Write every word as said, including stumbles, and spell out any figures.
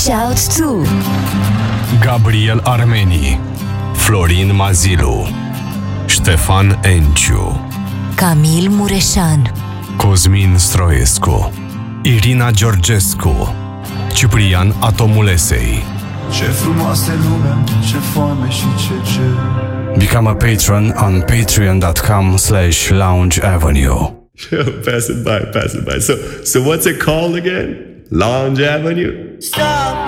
Shout to Gabriel Armeni, Florin Mazilu, Ștefan Enciu, Camil Mureșan, Cosmin Stroescu, Irina Georgescu, Ciprian Atomulesei. Ce frumoasă lume, ce foame și ce cer. Become a patron on patreon.com slash lounge avenue. Pass it by, pass it by. So, so what's it called again? Lounge Avenue? Stop.